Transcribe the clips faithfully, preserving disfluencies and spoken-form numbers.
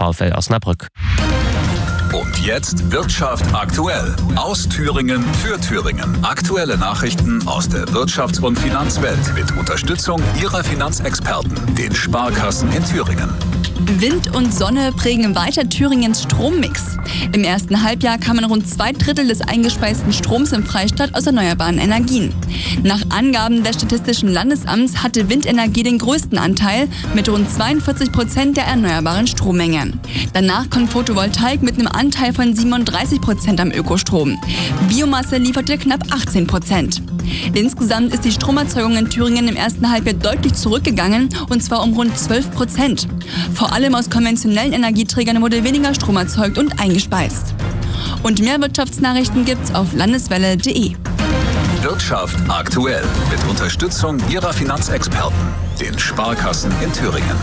VfL Osnabrück. Und jetzt Wirtschaft aktuell. Aus Thüringen für Thüringen. Aktuelle Nachrichten aus der Wirtschafts- und Finanzwelt mit Unterstützung Ihrer Finanzexperten, den Sparkassen in Thüringen. Wind und Sonne prägen weiter Thüringens Strommix. Im ersten Halbjahr kamen rund zwei Drittel des eingespeisten Stroms im Freistaat aus erneuerbaren Energien. Nach Angaben des Statistischen Landesamts hatte Windenergie den größten Anteil mit rund zweiundvierzig Prozent der erneuerbaren Strommenge. Danach kommt Photovoltaik mit einem Anteil von siebenunddreißig Prozent am Ökostrom. Biomasse lieferte knapp achtzehn Prozent. Insgesamt ist die Stromerzeugung in Thüringen im ersten Halbjahr deutlich zurückgegangen, und zwar um rund zwölf Prozent. Vor allem aus konventionellen Energieträgern wurde weniger Strom erzeugt und eingespeist. Und mehr Wirtschaftsnachrichten gibt's auf landeswelle punkt de. Wirtschaft aktuell mit Unterstützung Ihrer Finanzexperten, den Sparkassen in Thüringen.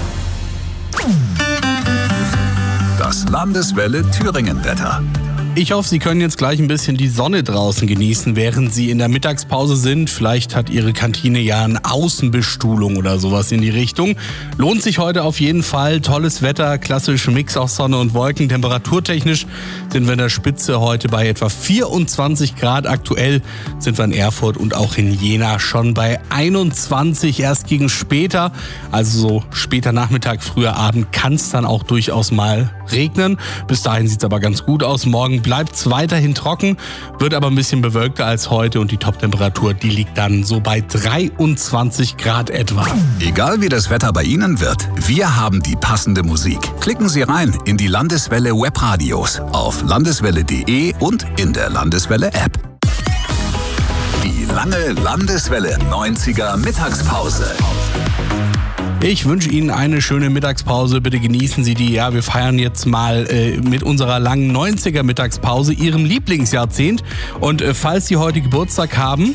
Das Landeswelle Thüringen-Wetter. Ich hoffe, Sie können jetzt gleich ein bisschen die Sonne draußen genießen, während Sie in der Mittagspause sind. Vielleicht hat Ihre Kantine ja eine Außenbestuhlung oder sowas in die Richtung. Lohnt sich heute auf jeden Fall. Tolles Wetter, klassischer Mix aus Sonne und Wolken. Temperaturtechnisch sind wir in der Spitze heute bei etwa vierundzwanzig Grad. Aktuell sind wir in Erfurt und auch in Jena schon bei einundzwanzig. Erst gegen später, also so später Nachmittag, früher Abend, kann es dann auch durchaus mal regnen. Bis dahin sieht es aber ganz gut aus. Morgen bleibt es weiterhin trocken, wird aber ein bisschen bewölkter als heute und die Toptemperatur, die liegt dann so bei dreiundzwanzig Grad etwa. Egal wie das Wetter bei Ihnen wird, wir haben die passende Musik. Klicken Sie rein in die Landeswelle Webradios auf landeswelle punkt de und in der Landeswelle App. Die lange Landeswelle neunziger Mittagspause. Ich wünsche Ihnen eine schöne Mittagspause. Bitte genießen Sie die. Ja, wir feiern jetzt mal äh, mit unserer langen neunziger Mittagspause Ihrem Lieblingsjahrzehnt. Und äh, falls Sie heute Geburtstag haben,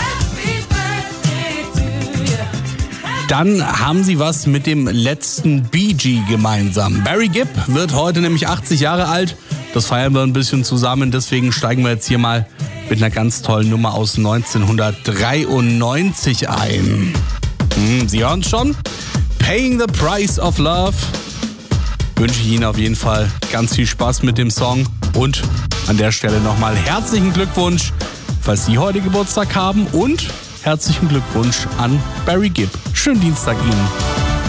dann haben Sie was mit dem letzten Bee Gee gemeinsam. Barry Gibb wird heute nämlich achtzig Jahre alt. Das feiern wir ein bisschen zusammen. Deswegen steigen wir jetzt hier mal mit einer ganz tollen Nummer aus neunzehnhundertdreiundneunzig ein. Hm, Sie hören es schon? Paying the Price of Love. Wünsche ich Ihnen auf jeden Fall ganz viel Spaß mit dem Song. Und an der Stelle nochmal herzlichen Glückwunsch, falls Sie heute Geburtstag haben. Und herzlichen Glückwunsch an Barry Gibb. Schönen Dienstag Ihnen.